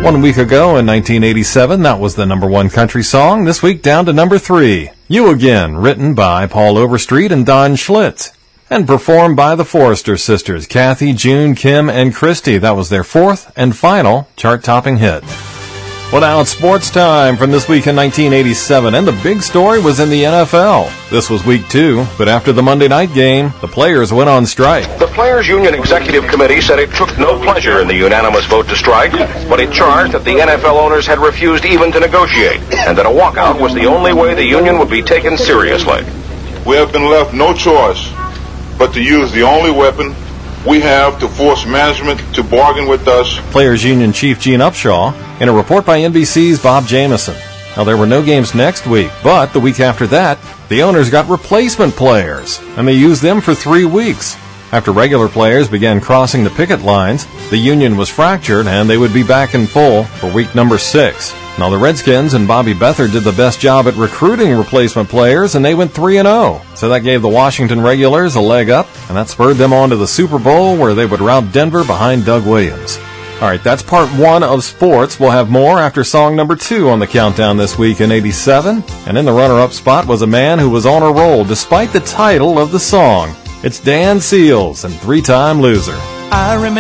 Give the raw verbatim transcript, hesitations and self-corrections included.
One week ago in nineteen eighty-seven, that was the number one country song. This week down to number three, You Again, written by Paul Overstreet and Don Schlitz, and performed by the Forrester sisters, Kathy, June, Kim, and Christy. That was their fourth and final chart-topping hit. Well, now it's sports time from this week in nineteen eighty-seven, and the big story was in the N F L. This was week two, but after the Monday night game, the players went on strike. The Players Union Executive Committee said it took no pleasure in the unanimous vote to strike, but it charged that the N F L owners had refused even to negotiate, and that a walkout was the only way the union would be taken seriously. We have been left no choice but to use the only weapon we have to force management to bargain with us. Players Union Chief Gene Upshaw in a report by N B C's Bob Jamieson. Now, there were no games next week, but the week after that, the owners got replacement players, and they used them for three weeks. After regular players began crossing the picket lines, the union was fractured, and they would be back in full for week number six. Now, the Redskins and Bobby Beathard did the best job at recruiting replacement players, and they went three and oh. So that gave the Washington Regulars a leg up, and that spurred them on to the Super Bowl, where they would rout Denver behind Doug Williams. All right, that's part one of sports. We'll have more after song number two on the countdown this week in eighty-seven. And in the runner-up spot was a man who was on a roll despite the title of the song. It's Dan Seals and Three-Time Loser. I remember